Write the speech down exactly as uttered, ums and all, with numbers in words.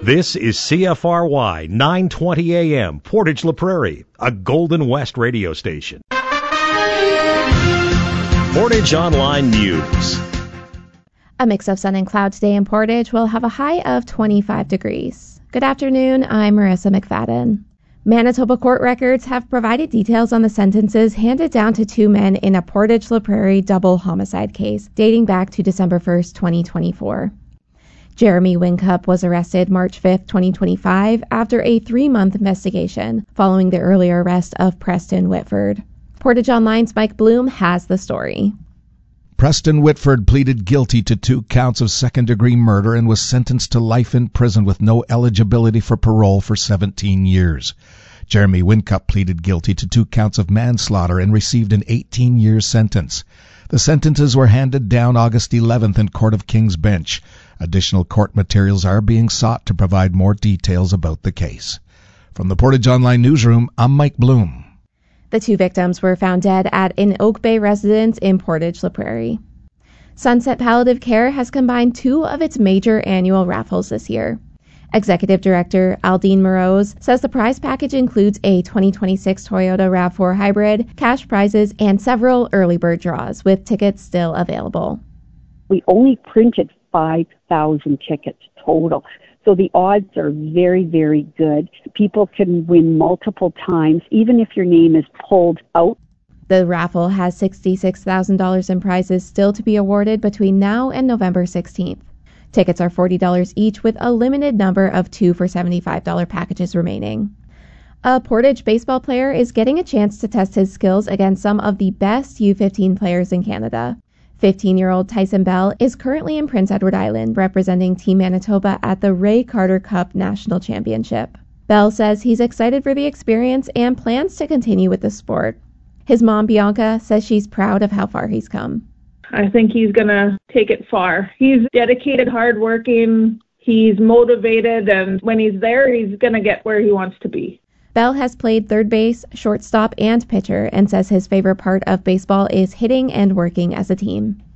This is C F R Y nine twenty A M, Portage La Prairie, a Golden West radio station. Portage Online News. A mix of sun and cloud today in Portage will have a high of twenty-five degrees. Good afternoon, I'm Marissa McFadden. Manitoba court records have provided details on the sentences handed down to two men in a Portage La Prairie double homicide case dating back to December first, twenty twenty-four. Jeremy Whincup was arrested March fifth, twenty twenty-five after a three-month investigation following the earlier arrest of Preston Whitford. Portage Online's Mike Bloom has the story. Preston Whitford pleaded guilty to two counts of second-degree murder and was sentenced to life in prison with no eligibility for parole for seventeen years. Jeremy Whincup pleaded guilty to two counts of manslaughter and received an eighteen-year sentence. The sentences were handed down August eleventh in Court of King's Bench. Additional court materials are being sought to provide more details about the case. From the Portage Online Newsroom, I'm Mike Bloom. The two victims were found dead at an Oak Bay residence in Portage La Prairie. Sunset Palliative Care has combined two of its major annual raffles this year. Executive Director Aldine Morose says the prize package includes a twenty twenty-six Toyota RAV four Hybrid, cash prizes, and several early bird draws, with tickets still available. We only printed five thousand tickets total. So the odds are very, very good. People can win multiple times, even if your name is pulled out. The raffle has sixty-six thousand dollars in prizes still to be awarded between now and November sixteenth. Tickets are forty dollars each, with a limited number of two for seventy-five dollars packages remaining. A Portage baseball player is getting a chance to test his skills against some of the best U fifteen players in Canada. fifteen-year-old Tyson Bell is currently in Prince Edward Island representing Team Manitoba at the Ray Carter Cup National Championship. Bell says he's excited for the experience and plans to continue with the sport. His mom, Bianca, says she's proud of how far he's come. I think he's going to take it far. He's dedicated, hardworking, he's motivated, and when he's there, he's going to get where he wants to be. Bell has played third base, shortstop, and pitcher, and says his favorite part of baseball is hitting and working as a team.